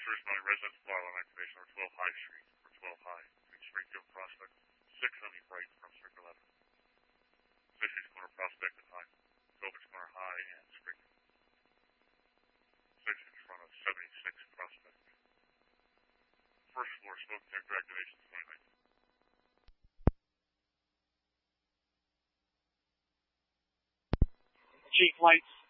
Service Valley residence alarm activation over 12 High Street, or 12 High, between Springfield and Prospect. 6 on the right from Circle 11. 60's corner Prospect and High. 12's corner High and Springfield. 6 in front of 76 Prospect. First floor smoke detector activation 29. Chief, lights